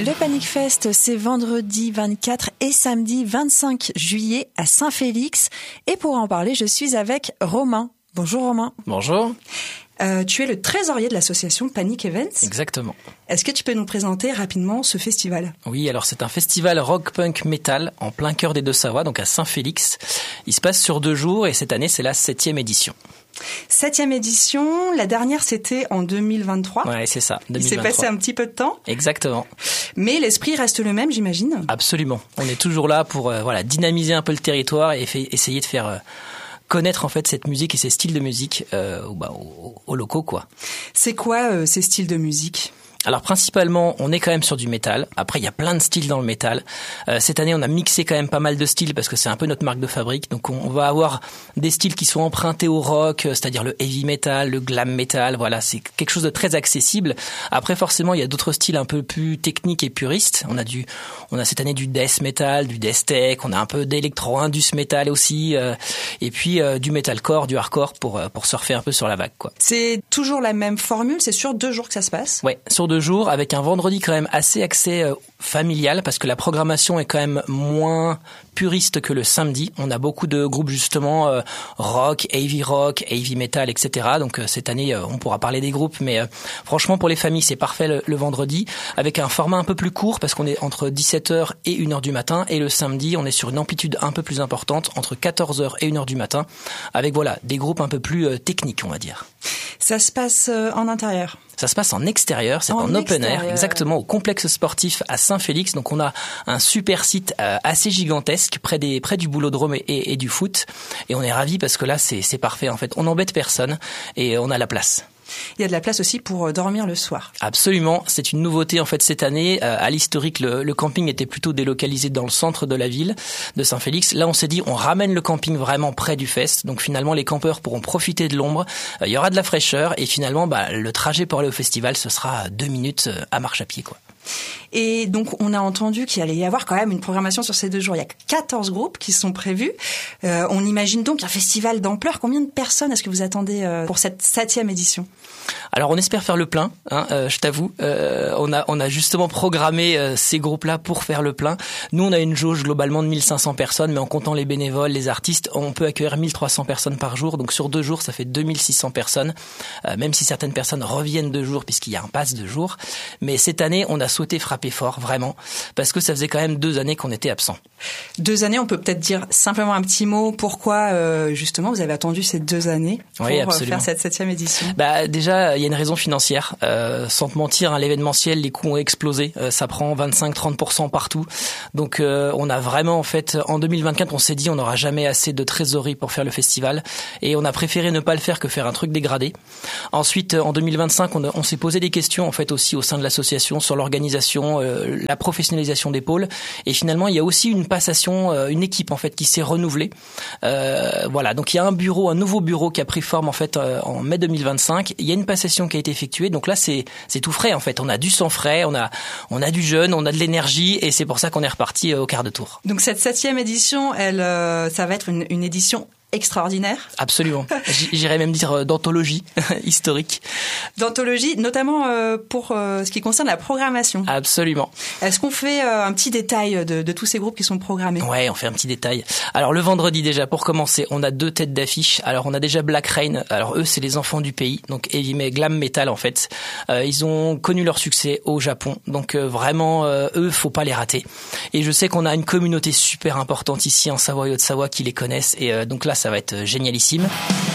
Le Panic Fest, c'est vendredi 24 et samedi 25 juillet à Saint-Félix. Et pour en parler, je suis avec Romain. Bonjour Romain. Bonjour. Tu es le trésorier de l'association Panic Events. Exactement. Est-ce que tu peux nous présenter rapidement ce festival ? Oui, alors c'est un festival rock punk metal en plein cœur des Deux-Savoie, donc à Saint-Félix. Il se passe sur 2 jours et cette année c'est la 7e édition. 7e édition, la dernière c'était en 2023. Ouais, c'est ça, 2023. Il s'est passé un petit peu de temps. Exactement. Mais l'esprit reste le même, j'imagine. Absolument. On est toujours là pour dynamiser un peu le territoire et essayer de faire connaître en fait cette musique et ces styles de musique aux locaux, quoi. C'est quoi ces styles de musique ? Alors principalement, on est quand même sur du métal. Après, il y a plein de styles dans le métal. Cette année, on a mixé quand même pas mal de styles parce que c'est un peu notre marque de fabrique. Donc on va avoir des styles qui sont empruntés au rock, c'est-à-dire le heavy metal, le glam metal. Voilà, c'est quelque chose de très accessible. Après, forcément, il y a d'autres styles un peu plus techniques et puristes. On a cette année du death metal, du death tech. On a un peu d'électro-indus metal aussi, et puis du metalcore, du hardcore pour surfer un peu sur la vague, quoi. C'est toujours la même formule. C'est sur 2 jours que ça se passe. Ouais, sur 2 jours, avec un vendredi quand même assez axé familial, parce que la programmation est quand même moins puriste que le samedi. On a beaucoup de groupes justement rock, heavy metal, etc. Donc cette année, on pourra parler des groupes, mais franchement pour les familles, c'est parfait le vendredi, avec un format un peu plus court, parce qu'on est entre 17h et 1h du matin, et le samedi, on est sur une amplitude un peu plus importante, entre 14h et 1h du matin, avec des groupes un peu plus techniques, on va dire. Ça se passe en intérieur ? Ça se passe en extérieur, c'est en open air, exactement, au complexe sportif à Saint-Félix. Donc on a un super site assez gigantesque près du boulodrome et du foot. Et on est ravis parce que là c'est parfait en fait. On n'embête personne et on a la place. Il y a de la place aussi pour dormir le soir. Absolument, c'est une nouveauté en fait cette année. À l'historique, le camping était plutôt délocalisé dans le centre de la ville de Saint-Félix. Là, on s'est dit, on ramène le camping vraiment près du fest. Donc finalement, les campeurs pourront profiter de l'ombre. Il y aura de la fraîcheur et finalement, le trajet pour aller au festival, ce sera 2 minutes à marche à pied, quoi. Et donc, on a entendu qu'il allait y avoir quand même une programmation sur ces 2 jours. Il y a 14 groupes qui sont prévus. On imagine donc un festival d'ampleur. Combien de personnes est-ce que vous attendez pour cette 7e édition ? Alors, on espère faire le plein, je t'avoue. On a justement programmé ces groupes-là pour faire le plein. Nous, on a une jauge globalement de 1500 personnes, mais en comptant les bénévoles, les artistes, on peut accueillir 1300 personnes par jour. Donc, sur 2 jours, ça fait 2600 personnes, même si certaines personnes reviennent 2 jours puisqu'il y a un pass de jour. Mais cette année, on a souhaité frapper fort, vraiment, parce que ça faisait quand même 2 années qu'on était absent. 2 années, on peut peut-être dire simplement un petit mot. Pourquoi, justement, vous avez attendu ces 2 années pour faire cette 7e édition ? Déjà, il y a une raison financière. Sans te mentir, l'événementiel, les coûts ont explosé. Ça prend 25-30% partout. Donc, on a vraiment, en fait, en 2024, on s'est dit, on n'aura jamais assez de trésorerie pour faire le festival. Et on a préféré ne pas le faire que faire un truc dégradé. Ensuite, en 2025, on s'est posé des questions, en fait, aussi au sein de l'association sur l'organisation, la professionnalisation des pôles. Et finalement, il y a aussi une passation, une équipe, en fait, qui s'est renouvelée. Donc il y a un nouveau bureau qui a pris forme, en fait, en mai 2025. Il y a une passation qui a été effectuée. Donc là, c'est tout frais, en fait. On a du sang frais, on a du jeune, on a de l'énergie, et c'est pour ça qu'on est reparti au quart de tour. Donc cette 7e édition, ça va être une édition extraordinaire. Absolument. J'irais même dire d'anthologie historique. D'anthologie, notamment pour ce qui concerne la programmation. Absolument. Est-ce qu'on fait un petit détail de tous ces groupes qui sont programmés ? Ouais, on fait un petit détail. Alors le vendredi déjà, pour commencer, on a 2 têtes d'affiche. Alors on a déjà Black Rain. Alors eux, c'est les enfants du pays, donc heavy glam metal en fait. Ils ont connu leur succès au Japon, donc vraiment eux, faut pas les rater. Et je sais qu'on a une communauté super importante ici en Savoie et Haute-Savoie qui les connaissent, et donc là, ça va être génialissime.